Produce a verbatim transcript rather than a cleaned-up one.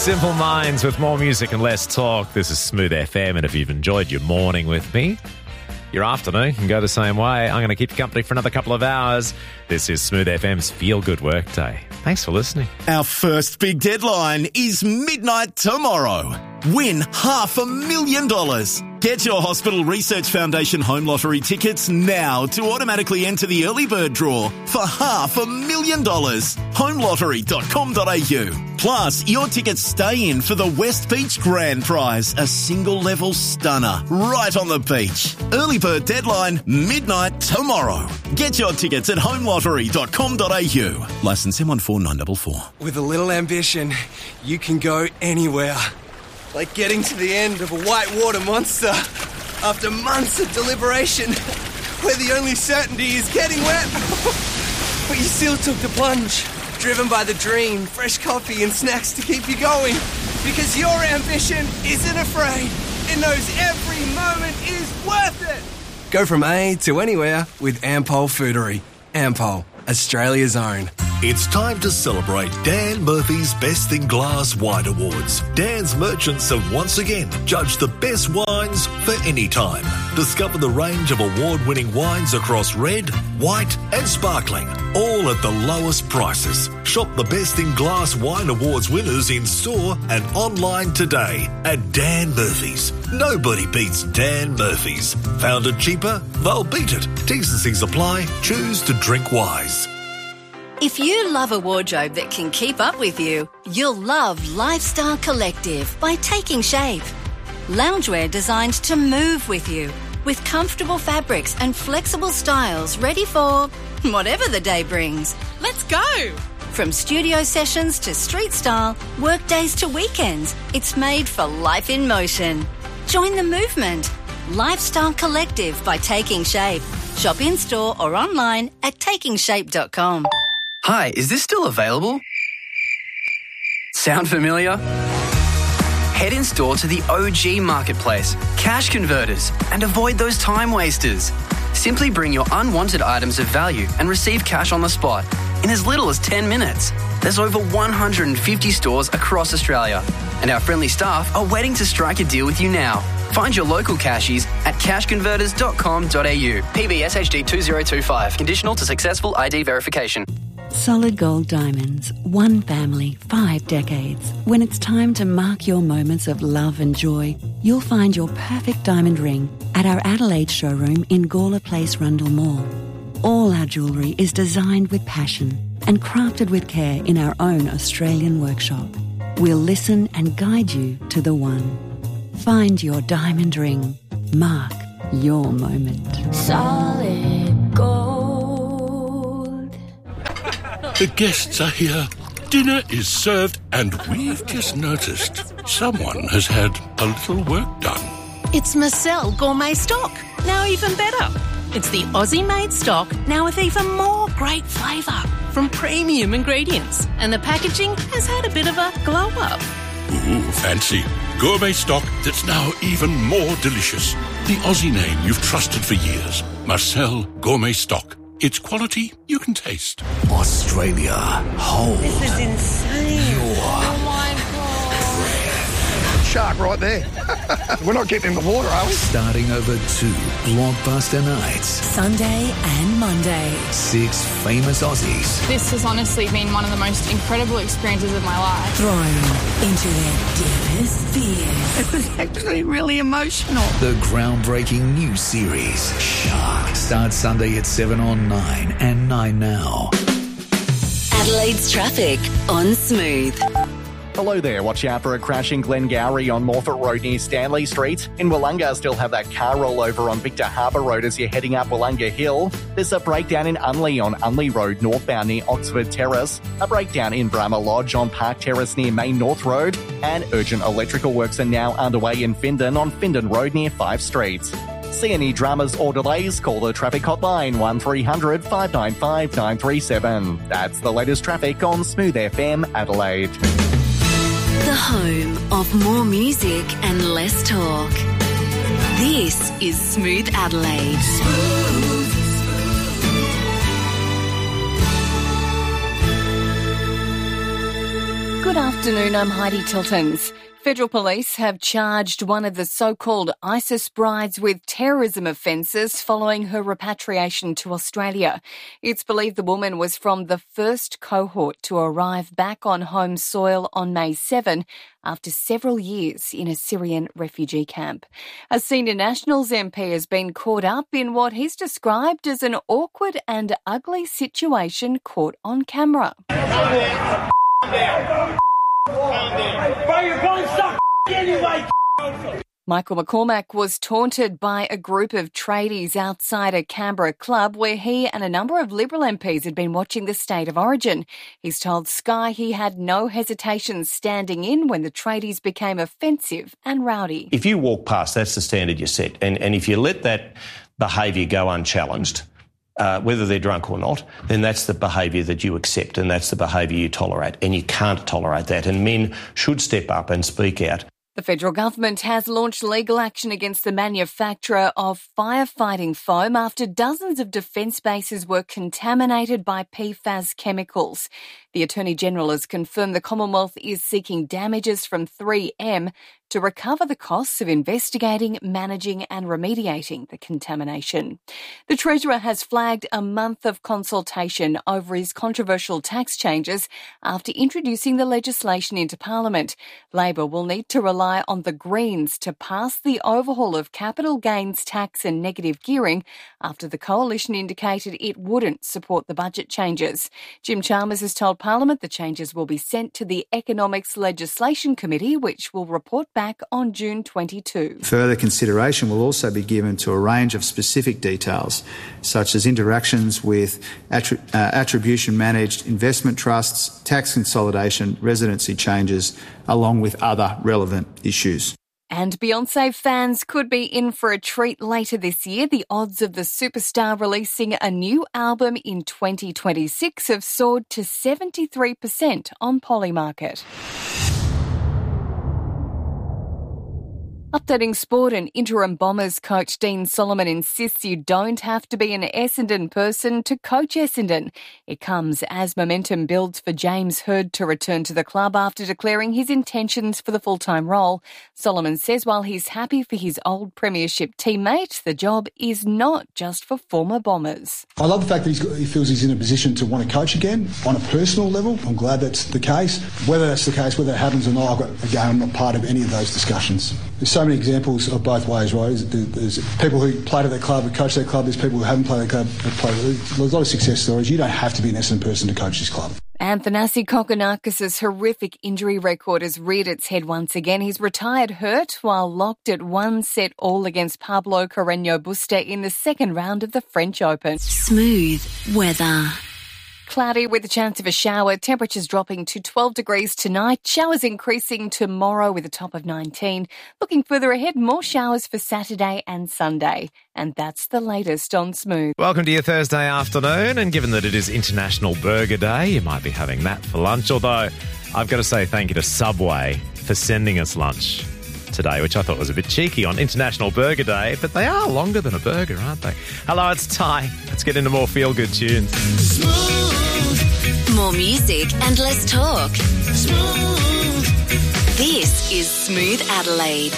Simple Minds with more music and less talk. This is Smooth F M, and if you've enjoyed your morning with me, your afternoon can go the same way. I'm going to keep you company for another couple of hours. This is Smooth F M's Feel Good Workday. Thanks for listening. Our first big deadline is midnight tomorrow. Win half a million dollars. Get your Hospital Research Foundation Home Lottery tickets now to automatically enter the early bird draw for half a million dollars. home lottery dot com dot a u. Plus, your tickets stay in for the West Beach Grand Prize, a single-level stunner right on the beach. Early bird deadline, midnight tomorrow. Get your tickets at home lottery dot com dot a u. Licence M one four nine four four. With a little ambition, you can go anywhere. Like getting to the end of a whitewater monster after months of deliberation, where the only certainty is getting wet. But you still took the plunge, driven by the dream, fresh coffee and snacks to keep you going. Because your ambition isn't afraid. It knows every moment is worth it. Go from A to anywhere with Ampol Foodery. Ampol, Australia's own. It's time to celebrate Dan Murphy's Best in Glass Wine Awards. Dan's merchants have once again judged the best wines for any time. Discover the range of award-winning wines across red, white and sparkling, all at the lowest prices. Shop the Best in Glass Wine Awards winners in store and online today at Dan Murphy's. Nobody beats Dan Murphy's. Found it cheaper? They'll beat it. T's and C's apply. Choose to drink wise. If you love a wardrobe that can keep up with you, you'll love Lifestyle Collective by Taking Shape. Loungewear designed to move with you, with comfortable fabrics and flexible styles ready for whatever the day brings. Let's go! From studio sessions to street style, work days to weekends, it's made for life in motion. Join the movement. Lifestyle Collective by Taking Shape. Shop in-store or online at taking shape dot com. Hi, is this still available? Sound familiar? Head in store to the O G Marketplace, Cash Converters, and avoid those time wasters. Simply bring your unwanted items of value and receive cash on the spot in as little as ten minutes. There's over one hundred fifty stores across Australia, and our friendly staff are waiting to strike a deal with you now. Find your local cashies at cash converters dot com dot a u. P B S H D two zero two five. Conditional to successful I D verification. Solid Gold Diamonds. One family, five decades. When it's time to mark your moments of love and joy, you'll find your perfect diamond ring at our Adelaide showroom in Gawler Place, Rundle Mall. All our jewellery is designed with passion and crafted with care in our own Australian workshop. We'll listen and guide you to the one. Find your diamond ring. Mark your moment. Solid Gold. The guests are here. Dinner is served, and we've just noticed someone has had a little work done. It's Marcel Gourmet Stock, now even better. It's the Aussie-made stock, now with even more great flavour from premium ingredients. And the packaging has had a bit of a glow-up. Ooh, fancy. Gourmet stock that's now even more delicious. The Aussie name you've trusted for years. Marcel Gourmet Stock. It's quality you can taste. Australia, hold. This is insane. Your oh my God. Shark right there. We're not getting in the water, are we? Starting over two blockbuster nights. Sunday and Monday. Six famous Aussies. This has honestly been one of the most incredible experiences of my life. Thrown into their deepest fears. It was actually really emotional. The groundbreaking new series, Shark, starts Sunday at seven on nine and nine now. Adelaide's traffic on Smooth. Hello there, watch out for a crash in Glengowrie on Morphett Road near Stanley Street. In Wollonga, still have that car rollover on Victor Harbour Road as you're heading up Wollonga Hill. There's a breakdown in Unley on Unley Road northbound near Oxford Terrace. A breakdown in Brahma Lodge on Park Terrace near Main North Road. And urgent electrical works are now underway in Findon on Findon Road near Five Street. See any dramas or delays, call the traffic hotline one three hundred five nine five nine three seven. That's the latest traffic on Smooth F M Adelaide. The home of more music and less talk. This is Smooth Adelaide. Smooth. Good afternoon, I'm Heidi Tiltons. Federal police have charged one of the so-called ISIS brides with terrorism offences following her repatriation to Australia. It's believed the woman was from the first cohort to arrive back on home soil on May seventh after several years in a Syrian refugee camp. A senior Nationals M P has been caught up in what he's described as an awkward and ugly situation caught on camera. Michael McCormack was taunted by a group of tradies outside a Canberra club where he and a number of Liberal M Ps had been watching the State of Origin. He's told Sky he had no hesitation standing in when the tradies became offensive and rowdy. If you walk past, that's the standard you set. And, and if you let that behaviour go unchallenged, Uh, whether they're drunk or not, then that's the behaviour that you accept and that's the behaviour you tolerate. And you can't tolerate that. And men should step up and speak out. The federal government has launched legal action against the manufacturer of firefighting foam after dozens of defence bases were contaminated by P FAS chemicals. The Attorney-General has confirmed the Commonwealth is seeking damages from three M to recover the costs of investigating, managing and remediating the contamination. The Treasurer has flagged a month of consultation over his controversial tax changes after introducing the legislation into Parliament. Labor will need to rely on the Greens to pass the overhaul of capital gains tax and negative gearing after the Coalition indicated it wouldn't support the budget changes. Jim Chalmers has told Parliament the changes will be sent to the Economics Legislation Committee, which will report back on June twenty-second. Further consideration will also be given to a range of specific details, such as interactions with attri- uh, attribution-managed investment trusts, tax consolidation, residency changes, along with other relevant issues. And Beyoncé fans could be in for a treat later this year. The odds of the superstar releasing a new album in twenty twenty-six have soared to seventy-three percent on Polymarket. Updating sport, and interim Bombers coach Dean Solomon insists you don't have to be an Essendon person to coach Essendon. It comes as momentum builds for James Hird to return to the club after declaring his intentions for the full-time role. Solomon says while he's happy for his old premiership teammate, the job is not just for former Bombers. I love the fact that he's got, he feels he's in a position to want to coach again on a personal level. I'm glad that's the case. Whether that's the case, whether it happens or not, I've got, again, I'm not part of any of those discussions. There's so many examples of both ways, right? There's people who played at their club, who coached their club. There's people who haven't played at their club. Played. There's a lot of success stories. You don't have to be an Essendon person to coach this club. Athanasi Kokonakis' horrific injury record has reared its head once again. He's retired hurt while locked at one set all against Pablo Carreño Busta in the second round of the French Open. Smooth weather. Cloudy with a chance of a shower, temperatures dropping to twelve degrees tonight, showers increasing tomorrow with a top of nineteen. Looking further ahead, more showers for Saturday and Sunday. And that's the latest on Smooth. Welcome to your Thursday afternoon, and given that it is International Burger Day, you might be having that for lunch, although I've got to say thank you to Subway for sending us lunch today, which I thought was a bit cheeky on International Burger Day, but they are longer than a burger, aren't they? Hello, it's Ty. Let's get into more feel-good tunes. More music and less talk. Smooth. This is Smooth Adelaide.